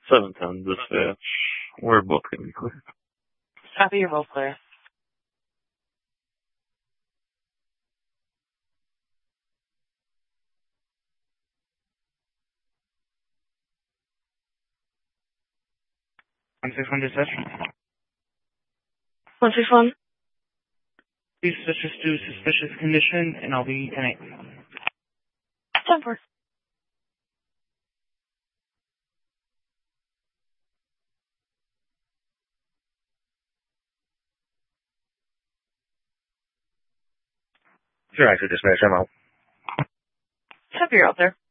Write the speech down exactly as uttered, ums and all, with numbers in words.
seven ten, dispatch. We're both gonna be clear. Copy, you're both clear. one six one dispatch. one six one. Please switch us to suspicious condition, and I'll be ten eight. Temper. Sure, actually, dispatch, I'm out. Copy, you're out there.